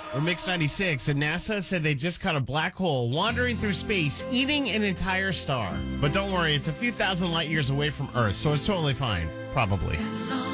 We're Mix 96, and NASA said they just caught a black hole wandering through space, eating an entire star. But don't worry, it's a few thousand light years away from Earth, so it's totally fine. Probably.